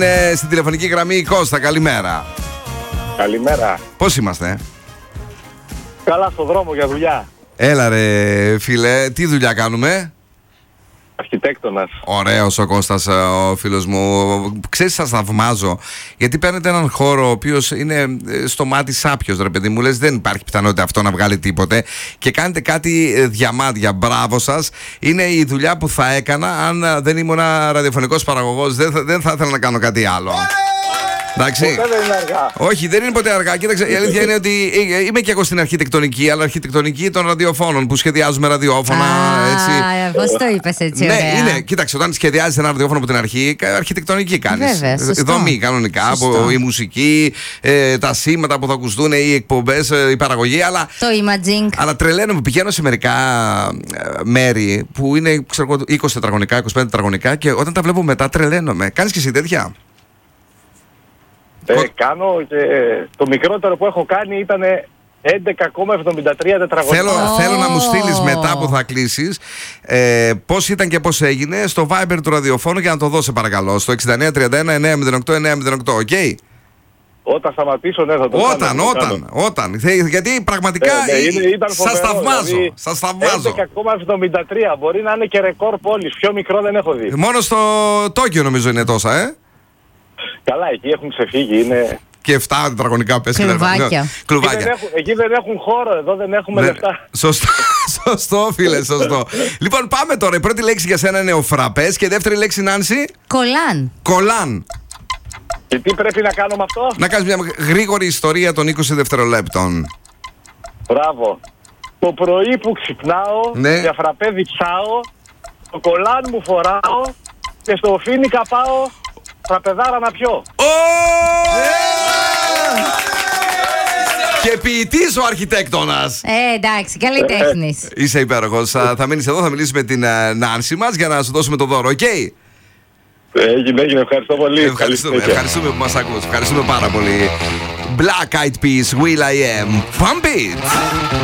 Στην τηλεφωνική γραμμή Κώστα, καλημέρα. Καλημέρα. Πώς είμαστε? Καλά, στο δρόμο για δουλειά. Έλα ρε φίλε, τι δουλειά κάνουμε? Αρχιτέκτονας. Ωραίος ο Κώστας, ο φίλος μου. Ξέρεις, σας θαυμάζω. Γιατί παίρνετε έναν χώρο ο οποίος είναι στο μάτι σάπιος, ρε παιδί μου. Λες, δεν υπάρχει πιθανότητα αυτό να βγάλει τίποτε. Και κάνετε κάτι διαμάντια. Μπράβο σας. Είναι η δουλειά που θα έκανα αν δεν ήμουν ραδιοφωνικός παραγωγός. Δεν θα ήθελα να κάνω κάτι άλλο. Εντάξει. Ποτέ δεν είναι αργά. Όχι, δεν είναι ποτέ αργά. Κοίταξε, η αλήθεια είναι ότι είμαι και εγώ στην αρχιτεκτονική, αλλά αρχιτεκτονική των ραδιοφώνων που σχεδιάζουμε ραδιόφωνα. Πώς το είπες έτσι? Ναι, ωραία. είναι. Κοίταξε, όταν σχεδιάζεις ένα ραδιόφωνο από την αρχή, αρχιτεκτονική κάνεις. Βέβαια, σωστό. Δομή κανονικά, από η μουσική, τα σήματα που θα ακουστούν, οι εκπομπές, η παραγωγή. Αλλά, Το imaging. αλλά τρελαίνομαι, πηγαίνω σε μερικά μέρη που είναι, ξέρω, 20 τετραγωνικά, 25 τετραγωνικά και όταν τα βλέπω μετά τρελαίνομαι. Κάνεις και εσύ τέτοια? Κάνω και το μικρότερο που έχω κάνει ήταν 11,73 τετραγωνικά. Θέλω να μου στείλεις μετά που θα κλείσεις πώς ήταν και πώς έγινε στο Viber του ραδιοφώνου για να το δώσω παρακαλώ. Στο 6931-908-908, οκ? Όταν σταματήσω, ναι, θα το κάνω. Όταν. Γιατί πραγματικά σας θαυμάζω. Σας θαυμάζω. 11,73 μπορεί να είναι και ρεκόρ πόλης. Πιο μικρό δεν έχω δει. Μόνο στο Τόκιο νομίζω είναι τόσα, Καλά, εκεί έχουν ξεφύγει, είναι... Και 7 τετραγωνικά πες. Κλουβάκια. Εκεί δεν έχουν χώρο, εδώ δεν έχουμε λεφτά. Σωστό φίλε, σωστό. Λοιπόν, πάμε τώρα. Η πρώτη λέξη για σένα είναι ο φραπές και η δεύτερη λέξη, Νάνση? Κολάν. Κολάν. Και τι πρέπει να κάνω με αυτό? Να κάνεις μια γρήγορη ιστορία των 20 δευτερολέπτων. Μπράβο. Το πρωί που ξυπνάω, Ναι. για φραπέ διψάω, το κολάν μου φοράω και στο φίνικα πάω φραπεδάρα να πιω. Και ποιητής ο αρχιτέκτονας. Εντάξει, καλλιτέχνης. Είσαι υπέροχος. Θα μείνεις εδώ, θα μιλήσεις με την Νάνση μας για να σου δώσουμε το δώρο, οκ? Έγινε, ευχαριστώ πολύ. Ευχαριστούμε που μας ακούς. Ευχαριστούμε πάρα πολύ. Black Eyed Peas, Will I Am. Pump it!